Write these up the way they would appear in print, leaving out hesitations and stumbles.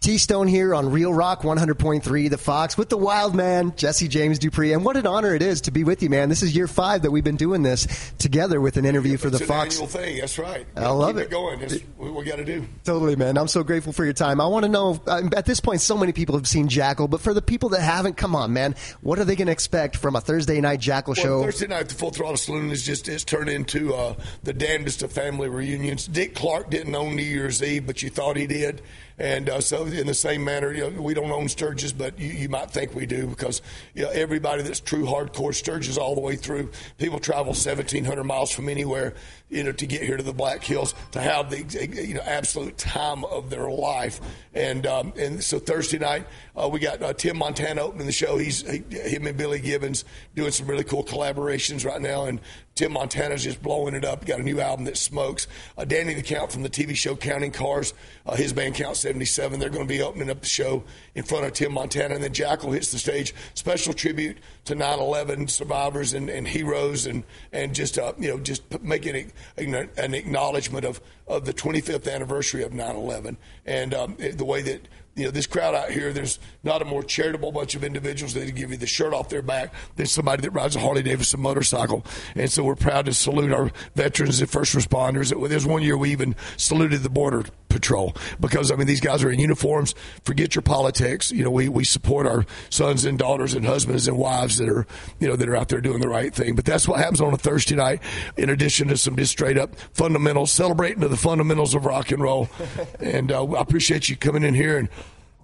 Keystone here on Real Rock 100.3 The Fox with the wild man, Jesse James Dupree. And what an honor it is to be with you, man. This is year 5 that we've been doing this together with an interview for the Fox. It's an annual thing. That's right. I love it. Keep it going. That's what we got to do. Totally, man. I'm so grateful for your time. I want to know, at this point, so many people have seen Jackal, but for the people that haven't, come on, man. What are they going to expect from a Thursday night Jackal show? Thursday night, the Full Throttle Saloon is turned into the damnedest of family reunions. Dick Clark didn't own New Year's Eve, but you thought he did. And so in the same manner, we don't own Sturgis, but you might think we do because everybody that's true hardcore Sturgis all the way through, people travel 1,700 miles from anywhere, to get here to the Black Hills to have the absolute time of their life. And so Thursday night, we got Tim Montana opening the show. Him and Billy Gibbons doing some really cool collaborations right now, and Tim Montana's just blowing it up. Got a new album that smokes. Danny the Count from the TV show Counting Cars, his band Count 77. They're going to be opening up the show in front of Tim Montana, and then Jackal hits the stage. Special tribute to 9/11 survivors and heroes, and just making an acknowledgement of the 25th anniversary of 9/11, and the way that this crowd out here, there's not a more charitable bunch of individuals that give you the shirt off their back than somebody that rides a Harley-Davidson motorcycle. And so we're proud to salute our veterans and first responders. There's one year we even saluted the Border Patrol because, these guys are in uniforms. Forget your politics. We support our sons and daughters and husbands and wives that are out there doing the right thing. But that's what happens on a Thursday night, in addition to some just straight up fundamentals, celebrating the fundamentals of rock and roll. And I appreciate you coming in here and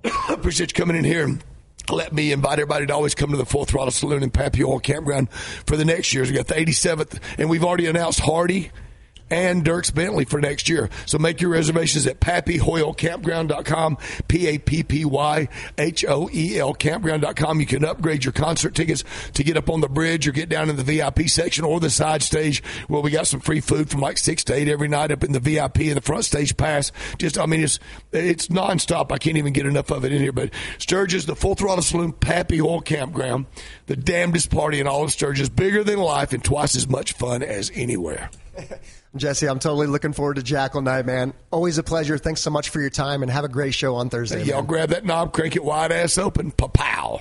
let me invite everybody to always come to the Full Throttle Saloon in Pappy Oil Campground for the next year. We got the 87th, and we've already announced Hardy and Dierks Bentley for next year. So make your reservations at pappyhoelcampground.com, PAPPYHOEL campground.com. You can upgrade your concert tickets to get up on the bridge or get down in the VIP section or the side stage where we got some free food from like 6 to 8 every night up in the VIP and the front stage pass. It's nonstop. I can't even get enough of it in here. But Sturgis, the Full Throttle Saloon, Pappy Oil Campground, the damnedest party in all of Sturgis, bigger than life and twice as much fun as anywhere. Jesse, I'm totally looking forward to Jackal Night, man. Always a pleasure. Thanks so much for your time, and have a great show on Thursday. Y'all grab that knob, crank it wide ass open. Pa-pow.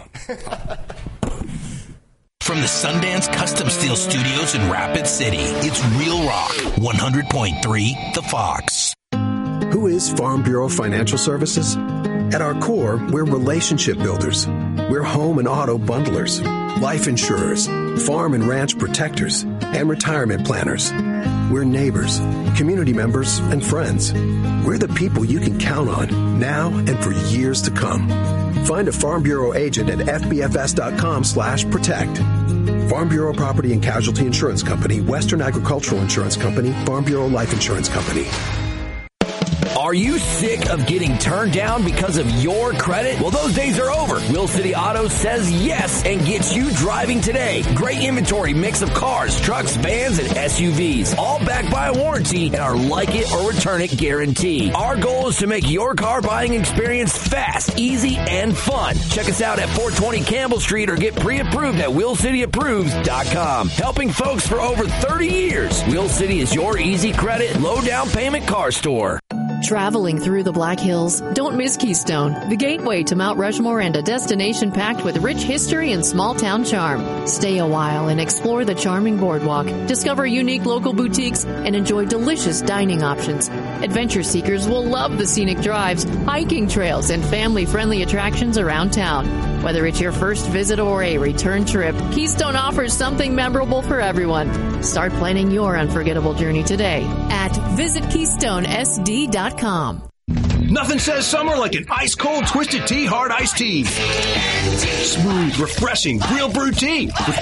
From the Sundance Custom Steel Studios in Rapid City, it's Real Rock 100.3 The Fox. Who is Farm Bureau Financial Services? At our core, we're relationship builders. We're home and auto bundlers, life insurers, farm and ranch protectors, and retirement planners. We're neighbors, community members, and friends. We're the people you can count on now and for years to come. Find a Farm Bureau agent at fbfs.com/protect. Farm Bureau Property and Casualty Insurance Company, Western Agricultural Insurance Company, Farm Bureau Life Insurance Company. Are you sick of getting turned down because of your credit? Well, those days are over. Wheel City Auto says yes and gets you driving today. Great inventory, mix of cars, trucks, vans, and SUVs. All backed by a warranty and our like it or return it guarantee. Our goal is to make your car buying experience fast, easy, and fun. Check us out at 420 Campbell Street or get pre-approved at WheelCityApproves.com. Helping folks for over 30 years. Wheel City is your easy credit, low down payment car store. Traveling through the Black Hills, don't miss Keystone, the gateway to Mount Rushmore and a destination packed with rich history and small-town charm. Stay a while and explore the charming boardwalk, discover unique local boutiques, and enjoy delicious dining options. Adventure seekers will love the scenic drives, hiking trails, and family-friendly attractions around town. Whether it's your first visit or a return trip, Keystone offers something memorable for everyone. Start planning your unforgettable journey today at visitKeystoneSD.com. Nothing says summer like an ice-cold Twisted Tea Hard Iced Tea. Smooth, refreshing, real brewed tea with